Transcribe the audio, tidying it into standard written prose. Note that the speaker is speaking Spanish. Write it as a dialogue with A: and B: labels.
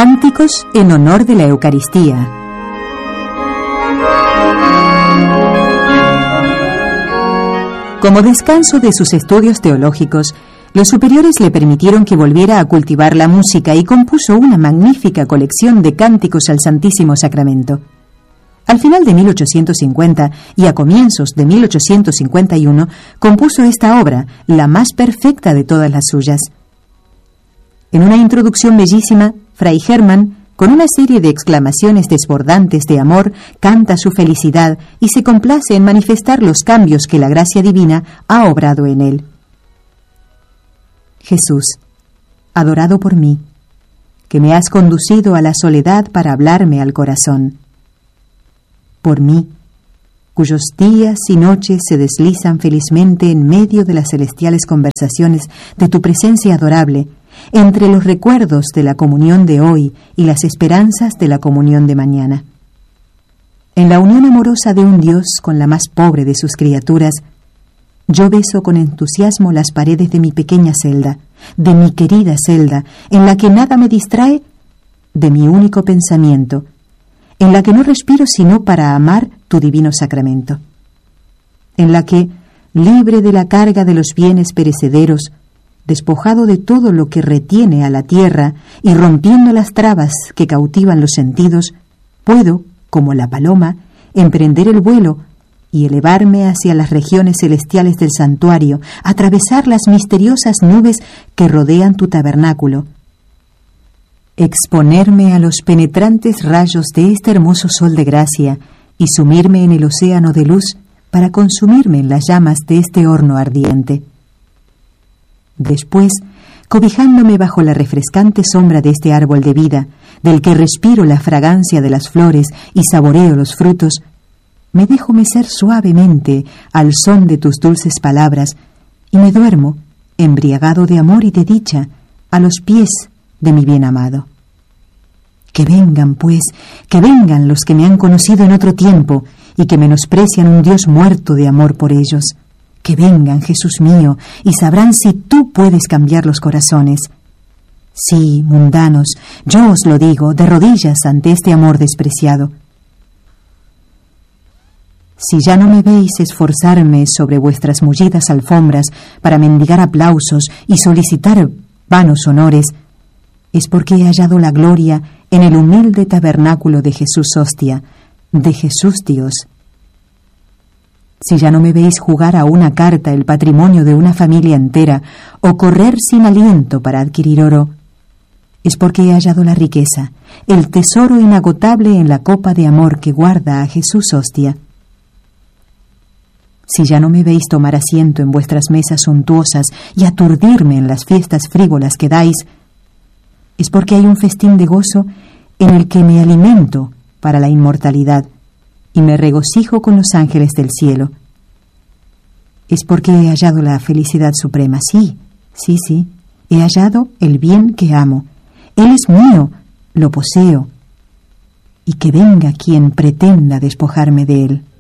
A: Cánticos en honor de la Eucaristía. Como descanso de sus estudios teológicos, los superiores le permitieron que volviera a cultivar la música y compuso una magnífica colección de cánticos al Santísimo Sacramento. Al final de 1850 y a comienzos de 1851 compuso esta obra, la más perfecta de todas las suyas. En una introducción bellísima, Fray Germán, con una serie de exclamaciones desbordantes de amor, canta su felicidad y se complace en manifestar los cambios que la gracia divina ha obrado en él. Jesús, adorado por mí, que me has conducido a la soledad para hablarme al corazón. Por mí, cuyos días y noches se deslizan felizmente en medio de las celestiales conversaciones de tu presencia adorable, entre los recuerdos de la comunión de hoy y las esperanzas de la comunión de mañana. En la unión amorosa de un Dios con la más pobre de sus criaturas, yo beso con entusiasmo las paredes de mi pequeña celda, de mi querida celda, en la que nada me distrae de mi único pensamiento, en la que no respiro sino para amar tu divino sacramento, en la que, libre de la carga de los bienes perecederos, despojado de todo lo que retiene a la tierra y rompiendo las trabas que cautivan los sentidos, puedo, como la paloma, emprender el vuelo y elevarme hacia las regiones celestiales del santuario, atravesar las misteriosas nubes que rodean tu tabernáculo, exponerme a los penetrantes rayos de este hermoso sol de gracia y sumirme en el océano de luz para consumirme en las llamas de este horno ardiente. Después, cobijándome bajo la refrescante sombra de este árbol de vida, del que respiro la fragancia de las flores y saboreo los frutos, me dejo mecer suavemente al son de tus dulces palabras y me duermo, embriagado de amor y de dicha, a los pies de mi bien amado. Que vengan, pues, que vengan los que me han conocido en otro tiempo y que menosprecian un Dios muerto de amor por ellos. Que vengan, Jesús mío, y sabrán si tú puedes cambiar los corazones. Sí, mundanos, yo os lo digo, de rodillas ante este amor despreciado. Si ya no me veis esforzarme sobre vuestras mullidas alfombras para mendigar aplausos y solicitar vanos honores, es porque he hallado la gloria en el humilde tabernáculo de Jesús Hostia, de Jesús Dios. Si ya no me veis jugar a una carta el patrimonio de una familia entera o correr sin aliento para adquirir oro, es porque he hallado la riqueza, el tesoro inagotable en la copa de amor que guarda a Jesús Hostia. Si ya no me veis tomar asiento en vuestras mesas suntuosas y aturdirme en las fiestas frívolas que dais, es porque hay un festín de gozo en el que me alimento para la inmortalidad y me regocijo con los ángeles del cielo. Es porque he hallado la felicidad suprema. Sí, he hallado el bien que amo. Él es mío, lo poseo, y que venga quien pretenda despojarme de él.